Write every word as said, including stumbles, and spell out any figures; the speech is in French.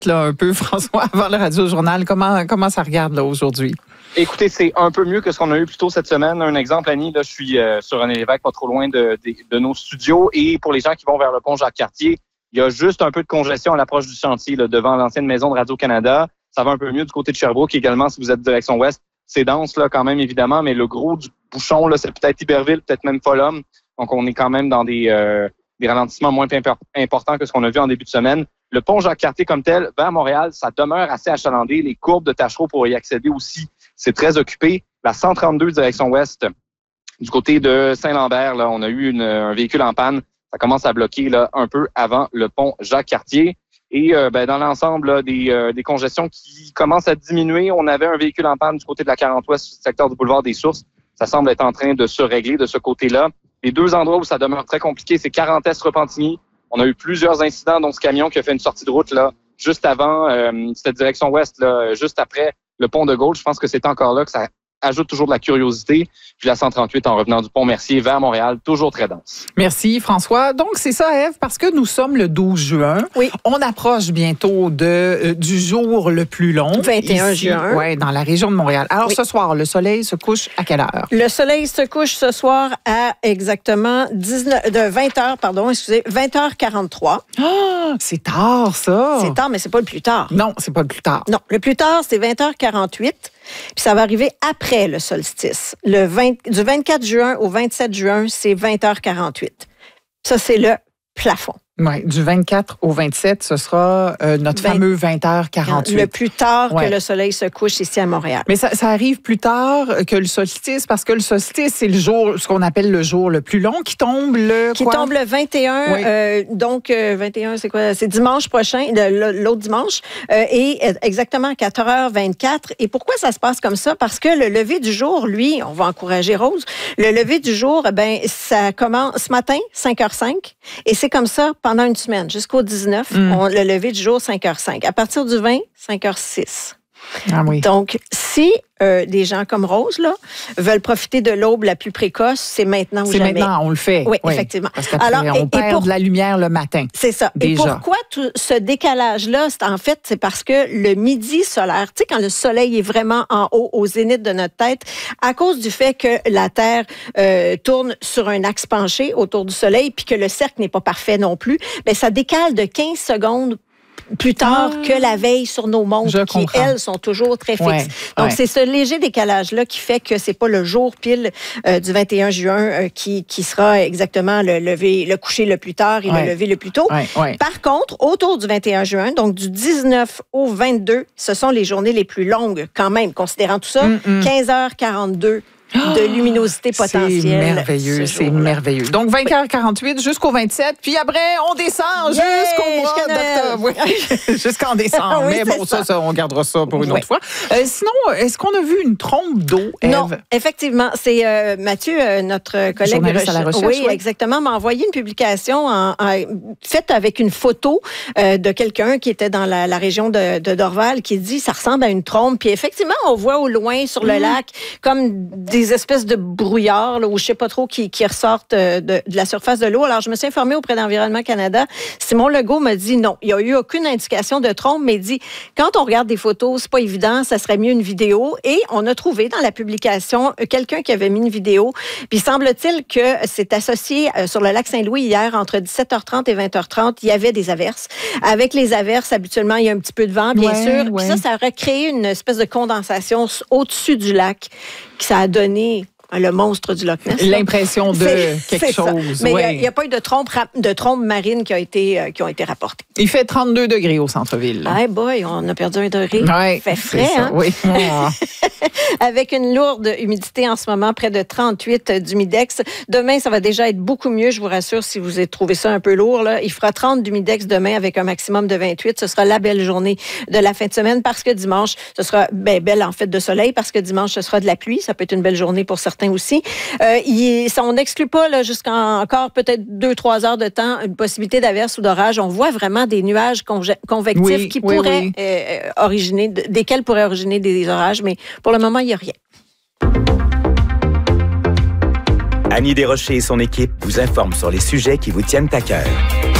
là, un peu, François, avant le Radio-Journal. Comment, comment ça regarde là, aujourd'hui? Écoutez, c'est un peu mieux que ce qu'on a eu plus tôt cette semaine. Un exemple, Annie, là, je suis euh, sur René Lévesque, pas trop loin de, de, de nos studios. Et pour les gens qui vont vers le pont Jacques-Cartier, il y a juste un peu de congestion à l'approche du chantier là, devant l'ancienne maison de Radio-Canada. Ça va un peu mieux du côté de Sherbrooke également, si vous êtes direction ouest. C'est dense là quand même, évidemment, mais le gros du bouchon, là, c'est peut-être Iberville, peut-être même Folum. Donc, on est quand même dans des, euh, des ralentissements moins importants que ce qu'on a vu en début de semaine. Le pont Jacques-Cartier comme tel, vers Montréal, ça demeure assez achalandé. Les courbes de Tachereau pour y accéder aussi, c'est très occupé. La cent trente-deux direction ouest, du côté de Saint-Lambert, là, on a eu une, un véhicule en panne. Ça commence à bloquer là, un peu avant le pont Jacques-Cartier. Et euh, ben, dans l'ensemble, là, des, euh, des congestions qui commencent à diminuer. On avait un véhicule en panne du côté de la quarante ouest, secteur du boulevard des Sources. Ça semble être en train de se régler de ce côté-là. Les deux endroits où ça demeure très compliqué, c'est quarante est Repentigny. On a eu plusieurs incidents, dont ce camion qui a fait une sortie de route là, juste avant, euh, cette direction ouest, là, juste après le pont de Gaulle. Je pense que c'est encore là que ça ajoute toujours de la curiosité. Puis la cent trente-huit en revenant du pont Mercier vers Montréal, toujours très dense. Merci François. Donc c'est ça, Ève, parce que nous sommes le douze juin. Oui. On approche bientôt de euh, du jour le plus long. vingt et un juin. Oui, dans la région de Montréal. Alors oui. Ce soir, le soleil se couche à quelle heure? Le soleil se couche ce soir à exactement dix-neuf, de vingt heures, pardon, excusez, vingt heures quarante-trois. Ah, c'est tard ça. C'est tard, mais c'est pas le plus tard. Non, c'est pas le plus tard. Non, le plus tard, c'est vingt heures quarante-huit. Puis ça va arriver après le solstice. Le vingt, du vingt-quatre juin au vingt-sept juin, c'est vingt heures quarante-huit. Ça, c'est le plafond. Oui, du vingt-quatre au vingt-sept, ce sera euh, notre vingt, fameux vingt heures quarante-huit. Le plus tard ouais. que le soleil se couche ici à Montréal. Mais ça, ça arrive plus tard que le solstice, parce que le solstice, c'est le jour, ce qu'on appelle le jour le plus long, qui tombe le Qui quoi? tombe le vingt et un. Oui. Euh, donc, euh, vingt et un, c'est quoi? C'est dimanche prochain, l'autre dimanche, euh, et exactement à quatre heures vingt-quatre. Et pourquoi ça se passe comme ça? Parce que le lever du jour, lui, on va encourager Rose, le lever du jour, ben ça commence ce matin, cinq heures cinq, et c'est comme ça pendant une semaine, jusqu'au dix-neuf, mm. on, le lever du jour, cinq heures cinq. À partir du vingt, cinq heures six. Ah oui. Donc, si euh, des gens comme Rose là, veulent profiter de l'aube la plus précoce, c'est maintenant ou c'est jamais. C'est maintenant, on le fait. Oui, oui. effectivement. Parce qu'après, Alors, on et, perd et pour... de la lumière le matin. C'est ça. Déjà. Et pourquoi tout ce décalage-là? C'est, en fait, c'est parce que le midi solaire, tu sais, quand le soleil est vraiment en haut, au zénith de notre tête, à cause du fait que la Terre euh, tourne sur un axe penché autour du soleil, puis que le cercle n'est pas parfait non plus, bien, ça décale de quinze secondes plus tard ah, que la veille sur nos montres qui, elles, sont toujours très fixes. Ouais, Donc, ouais. c'est ce léger décalage-là qui fait que c'est pas le jour pile euh, du vingt et un juin euh, qui, qui sera exactement le lever, le coucher le plus tard et ouais. le lever le plus tôt. Ouais, ouais. Par contre, autour du vingt et un juin, donc du dix-neuf au vingt-deux, ce sont les journées les plus longues quand même, considérant tout ça. Mm-mm. quinze heures quarante-deux de luminosité potentielle. C'est merveilleux, c'est merveilleux. Donc, vingt heures quarante-huit jusqu'au vingt-sept, puis après, on descend yeah, jusqu'au mois d'octobre. Oui, jusqu'en décembre. Oui, mais bon, ça. Ça, ça, on gardera ça pour une oui. autre fois. Euh, sinon, est-ce qu'on a vu une trompe d'eau, Ève? Non, effectivement. C'est euh, Mathieu, euh, notre collègue journaliste à la recherche. Oui, oui, exactement, m'a envoyé une publication en, en, faite avec une photo euh, de quelqu'un qui était dans la, la région de, de Dorval qui dit ça ressemble à une trompe. Puis effectivement, on voit au loin sur le mmh. lac comme des des espèces de brouillards, là, ou je sais pas trop, qui, qui ressortent de, de la surface de l'eau. Alors, je me suis informée auprès d'Environnement Canada. Simon Legault m'a dit non, il n'y a eu aucune indication de trompe, mais il dit, quand on regarde des photos, c'est pas évident, ça serait mieux une vidéo. Et on a trouvé dans la publication quelqu'un qui avait mis une vidéo. Puis, semble-t-il que c'est associé sur le lac Saint-Louis hier, entre dix-sept heures trente et vingt heures trente, il y avait des averses. Avec les averses, habituellement, il y a un petit peu de vent, bien ouais, sûr. Ouais. Puis ça, ça aurait créé une espèce de condensation au-dessus du lac, que ça a donné le monstre du Loch Ness. L'impression de c'est, quelque c'est chose. Ça. Mais il ouais. n'y a, a pas eu de trompes de trompe marines qui, a été, euh, qui ont été rapportées. Il fait trente-deux degrés au centre-ville. Ah, hey boy, on a perdu un degré. Ouais, il fait frais, hein? Oui. Avec une lourde humidité en ce moment, près de trente-huit d'humidex. Demain, ça va déjà être beaucoup mieux, je vous rassure, si vous avez trouvé ça un peu lourd. Là. Il fera trente d'humidex demain avec un maximum de vingt-huit. Ce sera la belle journée de la fin de semaine parce que dimanche, ce sera ben, belle en fait de soleil parce que dimanche, ce sera de la pluie. Ça peut être une belle journée pour certains aussi. Euh, il, on n'exclut pas là, jusqu'à encore peut-être deux, trois heures de temps une possibilité d'averse ou d'orage. On voit vraiment des nuages conge- convectifs oui, qui oui, pourraient oui. Euh, originer, desquels pourraient originer des orages, mais pour le moment, il n'y a rien. Annie Desrochers et son équipe vous informent sur les sujets qui vous tiennent à cœur.